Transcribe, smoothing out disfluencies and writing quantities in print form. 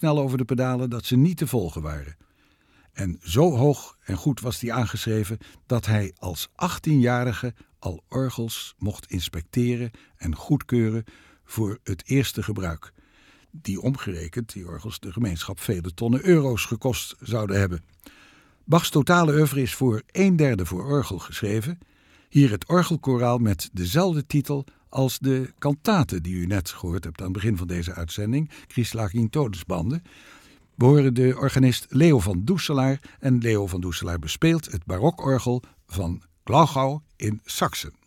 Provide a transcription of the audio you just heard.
snel over de pedalen dat ze niet te volgen waren. En zo hoog en goed was die aangeschreven dat hij als 18-jarige al orgels mocht inspecteren en goedkeuren voor het eerste gebruik. Die omgerekend, die orgels, de gemeenschap vele tonnen euro's gekost zouden hebben. Bachs totale oeuvre is voor 1/3 voor orgel geschreven. Hier het orgelkoraal met dezelfde titel als de kantate die u net gehoord hebt aan het begin van deze uitzending, Christ lag in Todesbande. We horen de organist Leo van Doeselaar en Leo van Doeselaar bespeelt het barokorgel van Glauchau in Saksen.